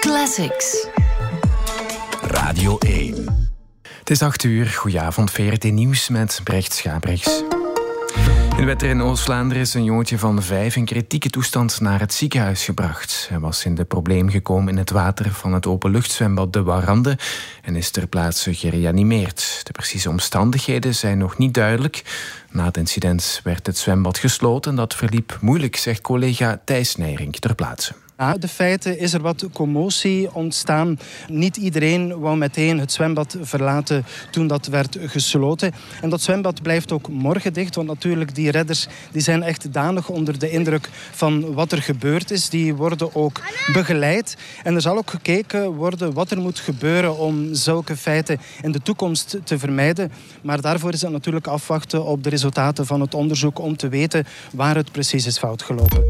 Classics. Radio 1. Het is 8:00. Goedenavond, VRT Nieuws met Brecht Schabrichs. In Wetter in Oost-Vlaanderen is een jongetje van 5 in kritieke toestand naar het ziekenhuis gebracht. Hij was in de probleem gekomen in het water van het openluchtzwembad De Warande en is ter plaatse gereanimeerd. De precieze omstandigheden zijn nog niet duidelijk. Na het incident werd het zwembad gesloten en dat verliep moeilijk, zegt collega Thijs Nijrink ter plaatse. Na de feiten is er wat commotie ontstaan. Niet iedereen wou meteen het zwembad verlaten toen dat werd gesloten. En dat zwembad blijft ook morgen dicht, want natuurlijk die redders die zijn echt danig onder de indruk van wat er gebeurd is. Die worden ook begeleid. En er zal ook gekeken worden wat er moet gebeuren om zulke feiten in de toekomst te vermijden. Maar daarvoor is het natuurlijk afwachten op de resultaten van het onderzoek om te weten waar het precies is fout gelopen.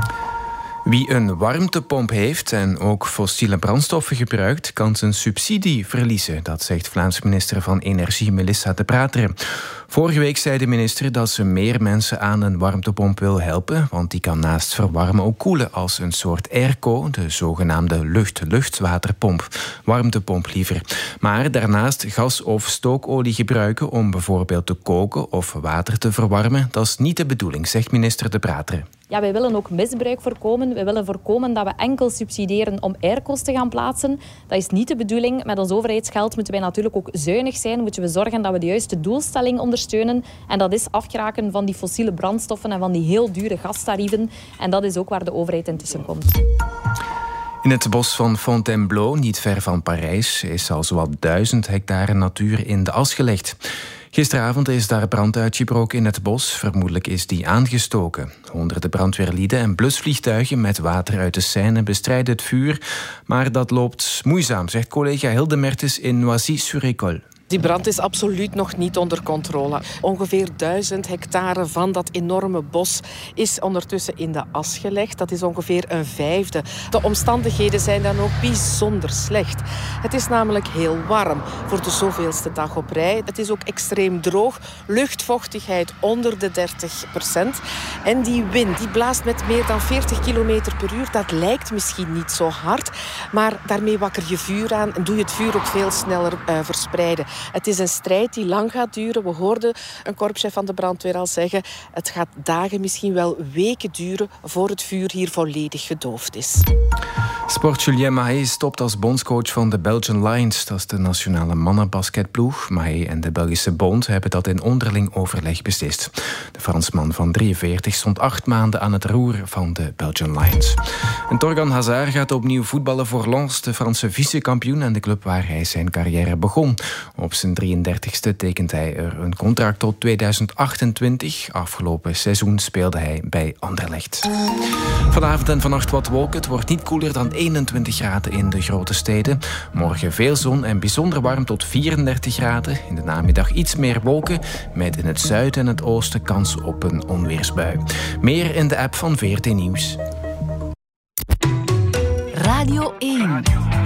Wie een warmtepomp heeft en ook fossiele brandstoffen gebruikt, kan zijn subsidie verliezen. Dat zegt Vlaams minister van Energie Melissa De Prateren. Vorige week zei de minister dat ze meer mensen aan een warmtepomp wil helpen, want die kan naast verwarmen ook koelen als een soort airco, de zogenaamde lucht-luchtwaterpomp. Warmtepomp liever. Maar daarnaast gas of stookolie gebruiken om bijvoorbeeld te koken of water te verwarmen, dat is niet de bedoeling, zegt minister De Prateren. Ja, wij willen ook misbruik voorkomen. We willen voorkomen dat we enkel subsidiëren om airco's te gaan plaatsen. Dat is niet de bedoeling. Met ons overheidsgeld moeten wij natuurlijk ook zuinig zijn. Moeten we zorgen dat we de juiste doelstelling ondersteunen. En dat is afgeraken van die fossiele brandstoffen en van die heel dure gastarieven. En dat is ook waar de overheid intussen komt. In het bos van Fontainebleau, niet ver van Parijs, is al zowat 1000 hectare natuur in de as gelegd. Gisteravond is daar brand uitgebroken in het bos. Vermoedelijk is die aangestoken. Honderden brandweerlieden en blusvliegtuigen met water uit de Seine bestrijden het vuur. Maar dat loopt moeizaam, zegt collega Hilde Mertens in Noisy-sur-École. Die brand is absoluut nog niet onder controle. Ongeveer 1000 hectare van dat enorme bos is ondertussen in de as gelegd. Dat is ongeveer een vijfde. De omstandigheden zijn dan ook bijzonder slecht. Het is namelijk heel warm voor de zoveelste dag op rij. Het is ook extreem droog. Luchtvochtigheid onder de 30%. En die wind die blaast met meer dan 40 km per uur. Dat lijkt misschien niet zo hard, maar daarmee wakker je vuur aan en doe je het vuur ook veel sneller verspreiden. Het is een strijd die lang gaat duren. We hoorden een korpschef van de brandweer al zeggen, het gaat dagen, misschien wel weken duren voor het vuur hier volledig gedoofd is. Sport Julien Mahé stopt als bondscoach van de Belgian Lions. Dat is de nationale mannenbasketploeg. Mahé en de Belgische bond hebben dat in onderling overleg beslist. De Fransman van 43 stond 8 maanden aan het roer van de Belgian Lions. En Thorgan Hazard gaat opnieuw voetballen voor Lens, de Franse vice-kampioen en de club waar hij zijn carrière begon. Op zijn 33ste tekent hij er een contract tot 2028. Afgelopen seizoen speelde hij bij Anderlecht. Vanavond en vannacht wat wolken. Het wordt niet koeler dan 21 graden in de grote steden. Morgen veel zon en bijzonder warm tot 34 graden. In de namiddag iets meer wolken, met in het zuiden en het oosten kans op een onweersbui. Meer in de app van VRT Nieuws. Radio 1.